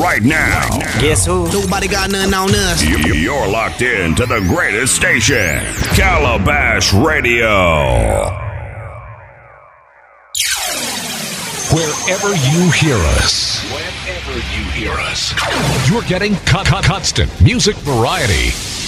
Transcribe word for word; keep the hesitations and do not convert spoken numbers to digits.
right now. Guess who? Nobody got nothing on us. You're locked in to the greatest station, Calabash Radio. Wherever you hear us, wherever you hear us, you're getting con- con- constant music variety.